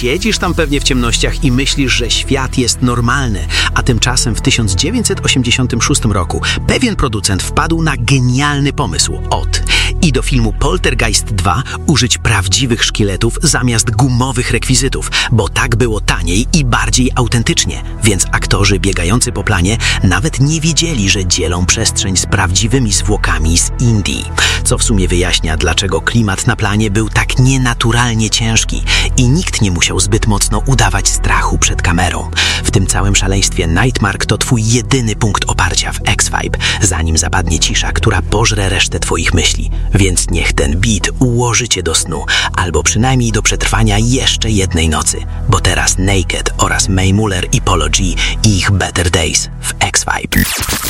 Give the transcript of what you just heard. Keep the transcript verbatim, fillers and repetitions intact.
Siedzisz tam pewnie w ciemnościach i myślisz, że świat jest normalny, a tymczasem w tysiąc dziewięćset osiemdziesiątym szóstym roku pewien producent wpadł na genialny pomysł. Od i do filmu Poltergeist dwa użyć prawdziwych szkieletów zamiast gumowych rekwizytów, bo tak było taniej i bardziej autentycznie, więc aktorzy biegający po planie nawet nie wiedzieli, że dzielą przestrzeń z prawdziwymi zwłokami z Indii, co w sumie wyjaśnia, dlaczego klimat na planie był tak nienaturalnie ciężki i nikt nie musiał zbyt mocno udawać strachu przed kamerą. W tym całym szaleństwie Nightmark to twój jedyny punkt oparcia w X-Vibe, zanim zapadnie cisza, która pożre resztę twoich myśli. Więc niech ten beat ułoży cię do snu, albo przynajmniej do przetrwania jeszcze jednej nocy, bo teraz Naked oraz Mae Muller i Polo G i ich Better Days w X-Vibe.